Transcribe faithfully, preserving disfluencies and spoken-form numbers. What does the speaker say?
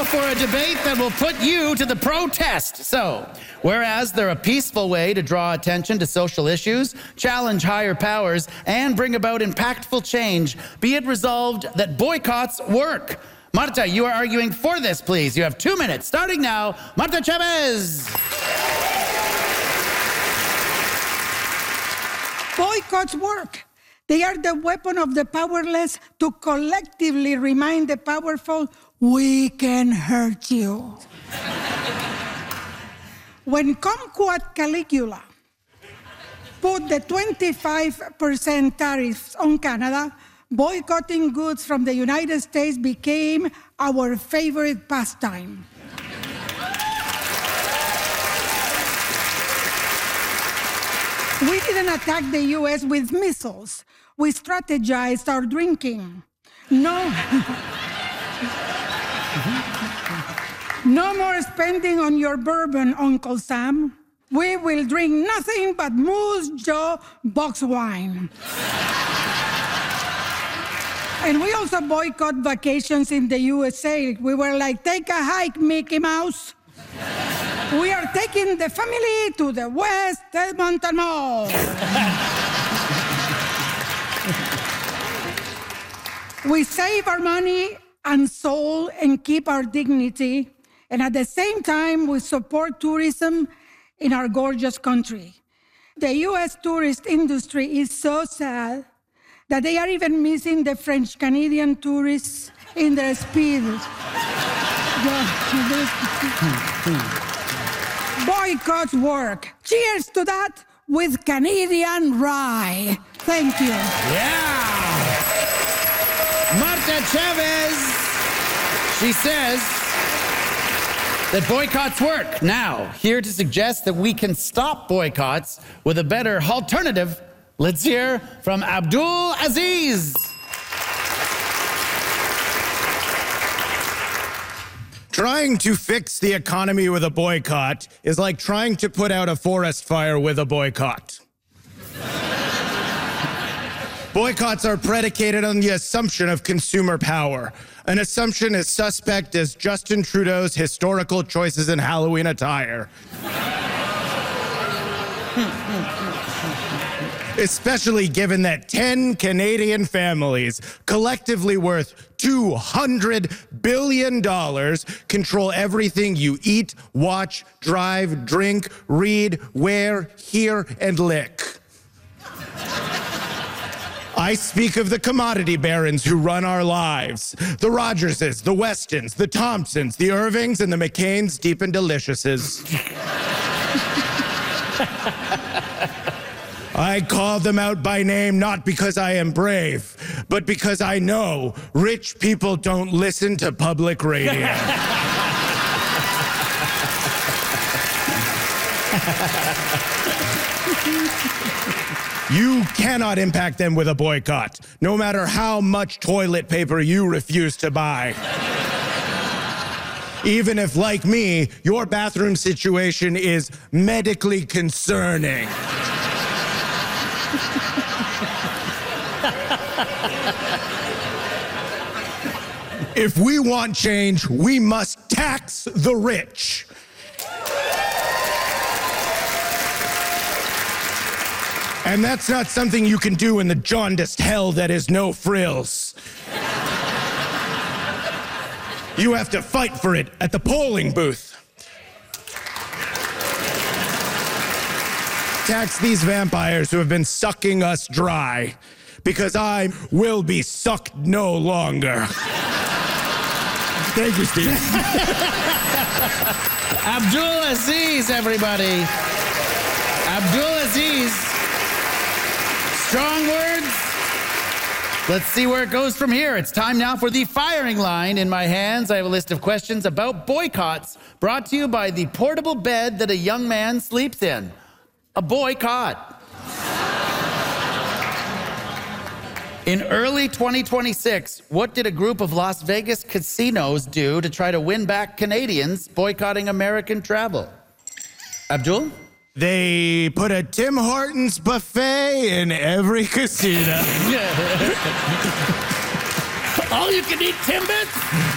now for a debate that will put you to the protest. So, whereas they're a peaceful way to draw attention to social issues, challenge higher powers, and bring about impactful change, be it resolved that boycotts work. Marta, you are arguing for this, please. You have two minutes. Starting now, Marta Chavez. Boycotts work. They are the weapon of the powerless to collectively remind the powerful, we can hurt you. When Kumquat Caligula put the twenty-five percent tariffs on Canada, boycotting goods from the United States became our favorite pastime. We didn't attack the U S with missiles. We strategized our drinking. No. No more spending on your bourbon, Uncle Sam. We will drink nothing but Moose Jaw box wine. And we also boycott vacations in the U S A. We were like, take a hike, Mickey Mouse. We are taking the family to the West Edmonton Mall. We save our money and soul and keep our dignity. And at the same time, we support tourism in our gorgeous country. The U S tourist industry is so sad that they are even missing the French-Canadian tourists in their speed. Boycotts work. Cheers to that with Canadian rye. Thank you. Yeah. Marta Chavez. She says that boycotts work. Now, here to suggest that we can stop boycotts with a better alternative, let's hear from Abdul Aziz. Trying to fix the economy with a boycott is like trying to put out a forest fire with a boycott. Boycotts are predicated on the assumption of consumer power, an assumption as suspect as Justin Trudeau's historical choices in Halloween attire. Especially given that ten Canadian families, collectively worth two hundred billion dollars, control everything you eat, watch, drive, drink, read, wear, hear, and lick. I speak of the commodity barons who run our lives. The Rogerses, the Westons, the Thompsons, the Irvings, and the McCains deep and deliciouses. I call them out by name not because I am brave, but because I know rich people don't listen to public radio. You cannot impact them with a boycott, no matter how much toilet paper you refuse to buy. Even if, like me, your bathroom situation is medically concerning. If we want change, we must tax the rich. And that's not something you can do in the jaundiced hell that is no frills. You have to fight for it at the polling booth. Tax these vampires who have been sucking us dry, because I will be sucked no longer. Thank you, Steve. Abdul Aziz, everybody. Abdul Aziz. Strong words. Let's see where it goes from here. It's time now for the firing line. In my hands, I have a list of questions about boycotts brought to you by the portable bed that a young man sleeps in. A boycott. In early twenty twenty-six, what did a group of Las Vegas casinos do to try to win back Canadians boycotting American travel? Abdul? They put a Tim Hortons buffet in every casino. All you can eat Timbits?